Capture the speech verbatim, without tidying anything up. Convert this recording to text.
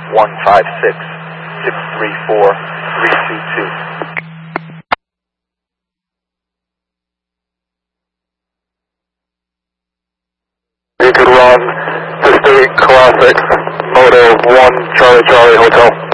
one five six, six three four, three two two. You could run the State Classic Moto one Charlie Charlie Hotel.